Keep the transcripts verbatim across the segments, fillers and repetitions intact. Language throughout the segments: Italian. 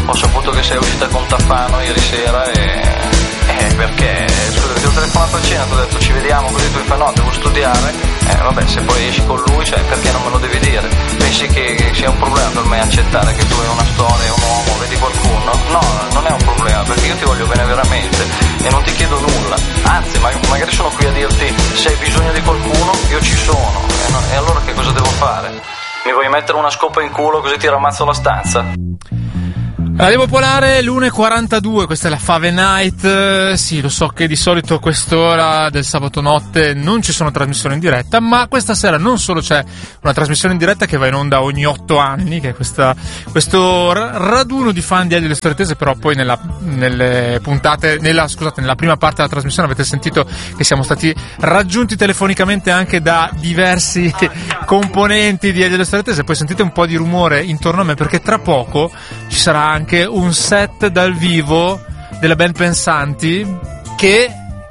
ho saputo che sei uscita con Tafano ieri sera e... Eh, perché? Scusa, ti ho telefonato a cena, ti ho detto ci vediamo, così tu mi fai no, devo studiare. Eh, vabbè, se poi esci con lui, cioè, perché non me lo devi dire? Pensi che sia un problema per me accettare che tu hai una storia, un uomo, vedi qualcuno? No, non è un problema, perché io ti voglio bene veramente e non ti chiedo nulla. Anzi, ma- magari sono qui a dirti se hai bisogno di qualcuno, io ci sono. E, no- e allora che cosa devo fare? Mi vuoi mettere una scopa in culo così ti ramazzo la stanza? Radio Popolare, l'una e quarantadue, questa è la Fave Night. Sì, lo so che di solito a quest'ora del sabato notte non ci sono trasmissioni in diretta, ma questa sera non solo c'è una trasmissione in diretta che va in onda ogni otto anni, che è questa, questo raduno di fan di Elio e le Storie Tese, però poi nella, nelle puntate, nella, scusate, nella prima parte della trasmissione avete sentito che siamo stati raggiunti telefonicamente anche da diversi componenti di Elio e le Storie Tese. Poi sentite un po' di rumore intorno a me perché tra poco ci sarà anche un set dal vivo della band Pensanti che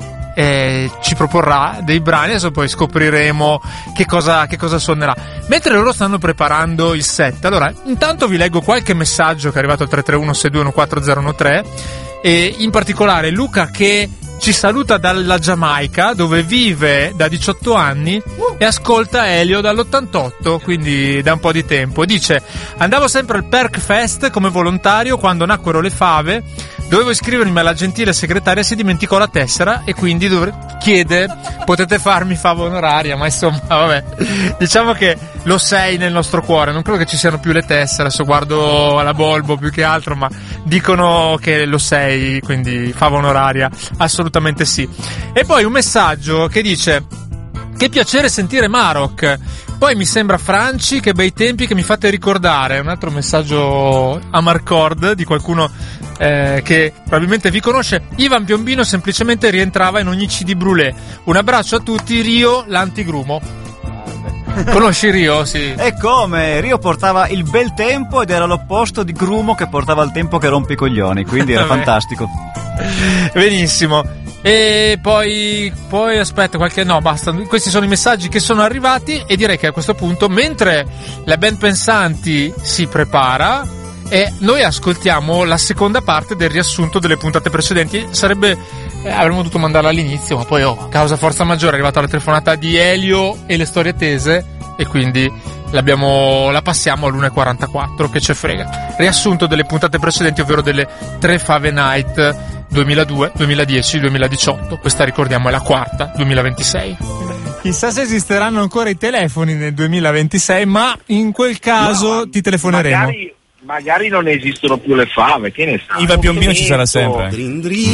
eh, ci proporrà dei brani. Adesso poi scopriremo che cosa, che cosa suonerà mentre loro stanno preparando il set. Allora, intanto vi leggo qualche messaggio che è arrivato al tre tre uno sei due uno quattro zero uno tre, e in particolare Luca che ci saluta dalla Giamaica, dove vive da diciotto anni e ascolta Elio dall'ottantotto, quindi da un po' di tempo. Dice: andavo sempre al Perk Fest come volontario quando nacquero le fave, dovevo iscrivermi ma la gentile segretaria si dimenticò la tessera e quindi dovre- chiede: potete farmi fava onoraria? Ma insomma, vabbè, diciamo che lo sei nel nostro cuore, non credo che ci siano più le tessere, adesso guardo la Bolbo più che altro, ma dicono che lo sei, quindi fava onoraria, assolutamente sì. E poi un messaggio che dice: che piacere sentire Marok, poi mi sembra Franci, che bei tempi che mi fate ricordare. Un altro messaggio a Marcord di qualcuno eh, che probabilmente vi conosce. Ivan Piombino semplicemente rientrava in ogni C D Brûlé. Un abbraccio a tutti, Rio l'antigrumo. Conosci Rio? Sì. E come? Rio portava il bel tempo ed era l'opposto di Grumo che portava il tempo che rompe i coglioni, quindi era fantastico. Benissimo. E poi poi aspetta qualche no basta, questi sono i messaggi che sono arrivati e direi che a questo punto, mentre la band Pensanti si prepara, e noi ascoltiamo la seconda parte del riassunto delle puntate precedenti. Sarebbe eh, avremmo dovuto mandarla all'inizio, ma poi oh, causa forza maggiore è arrivata la telefonata di Elio e le Storie Tese e quindi l'abbiamo, la passiamo all'una e quarantaquattro, che ce frega. Riassunto delle puntate precedenti, ovvero delle tre Fave Night duemiladue, duemiladieci, duemiladiciotto. Questa, ricordiamo, è la quarta, duemilaventisei. Chissà se esisteranno ancora i telefoni nel duemilaventisei, ma in quel caso no, ti telefoneremo. Magari, magari non esistono più le fave, che ne sai? Ivan Piombino ci sarà sempre.